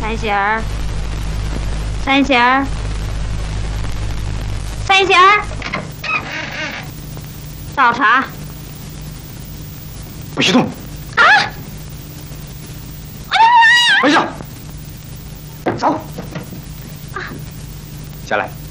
三喜儿，三喜儿，三喜儿，倒茶。 不许动！ 啊！ 回去，走。下来。